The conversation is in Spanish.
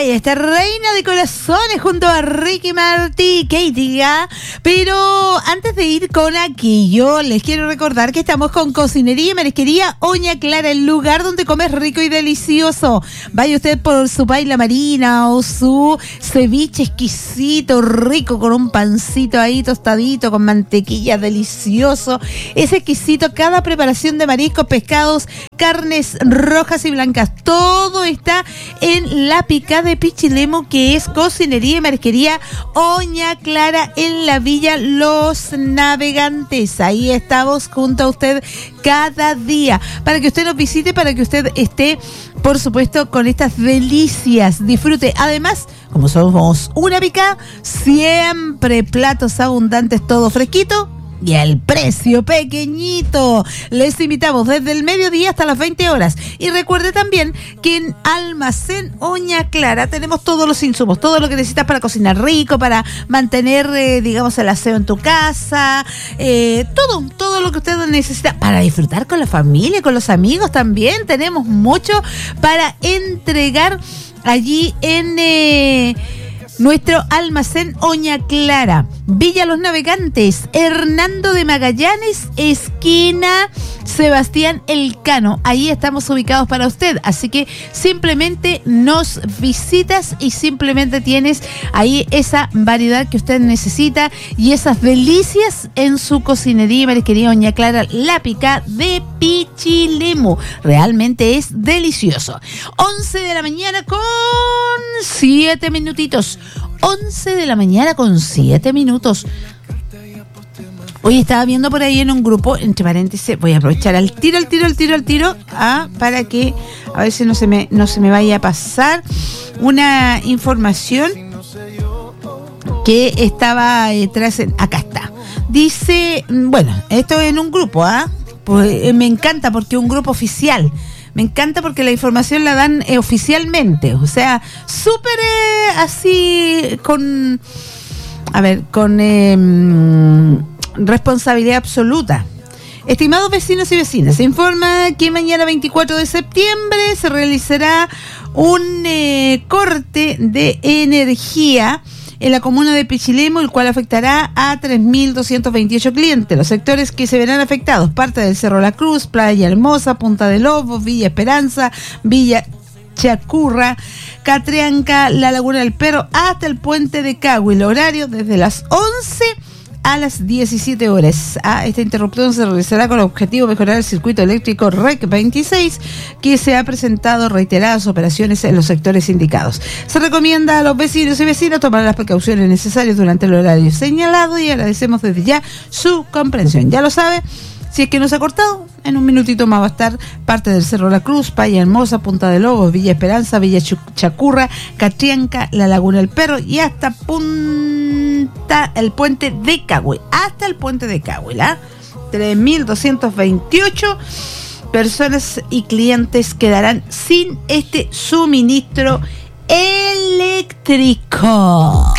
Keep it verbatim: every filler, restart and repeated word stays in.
Ay, esta reina de corazones junto a Ricky Martin, Katie, ¿ah? Pero antes de ir con aquello, les quiero recordar que estamos con Cocinería y Marisquería Oña Clara, el lugar donde comes rico y delicioso. Vaya usted por su paella marina o su ceviche exquisito, rico, con un pancito ahí tostadito, con mantequilla, delicioso. Es exquisito cada preparación de mariscos, pescados, carnes rojas y blancas. Todo está en la Picada de Pichilemu, que es Cocinería y Marisquería Oña Clara en la Villa Los Navegantes. Ahí estamos junto a usted cada día para que usted nos visite, para que usted esté, por supuesto, con estas delicias. Disfrute. Además, como somos una picada, siempre platos abundantes, todo fresquito y el precio pequeñito. Les invitamos desde el mediodía hasta las veinte horas. Y recuerde también que en Almacén Oña Clara tenemos todos los insumos, todo lo que necesitas para cocinar rico, para mantener, eh, digamos, el aseo en tu casa, eh, todo, todo lo que usted necesita para disfrutar con la familia, con los amigos también. Tenemos mucho para entregar allí en Eh, nuestro almacén Oña Clara, Villa Los Navegantes, Hernando de Magallanes, esquina Sebastián Elcano. Ahí estamos ubicados para usted, así que simplemente nos visitas y simplemente tienes ahí esa variedad que usted necesita y esas delicias en su cocinería y marisquería Oña Clara, la Pica de Pichilemu. Realmente es delicioso. once de la mañana con siete minutitos. once de la mañana con siete minutos. Hoy estaba viendo por ahí en un grupo, entre paréntesis, voy a aprovechar al tiro, al tiro, al tiro, al tiro, ah, para que a ver si no se me, no se me vaya a pasar una información que estaba eh, tras, acá está. Dice, bueno, esto en un grupo, ah, pues eh, me encanta porque es un grupo oficial. Me encanta porque la información la dan eh, oficialmente, o sea, súper eh, así, con, a ver, con eh, responsabilidad absoluta. Estimados vecinos y vecinas, se informa que mañana veinticuatro de septiembre se realizará un eh, corte de energía en la comuna de Pichilemu, el cual afectará a tres mil doscientos veintiocho clientes. Los sectores que se verán afectados: parte del Cerro La Cruz, Playa Hermosa, Punta de Lobos, Villa Esperanza, Villa Chacurra, Catrianca, La Laguna del Perro, hasta el puente de Cagüe. El horario desde las once a las diecisiete horas. Ah, esta interrupción se realizará con el objetivo de mejorar el circuito eléctrico R E C veintiséis, que se ha presentado reiteradas operaciones en los sectores indicados. Se recomienda a los vecinos y vecinas tomar las precauciones necesarias durante el horario señalado y agradecemos desde ya su comprensión. Ya lo sabe, si es que no se ha cortado, en un minutito más va a estar parte del Cerro La Cruz, Playa Hermosa, Punta de Lobos, Villa Esperanza, Villa Chacurra, Catrianca, La Laguna del Perro y hasta punta el puente de Cagüe. Hasta el puente de Cagüe, ¿la? tres mil doscientos veintiocho personas y clientes quedarán sin este suministro eléctrico.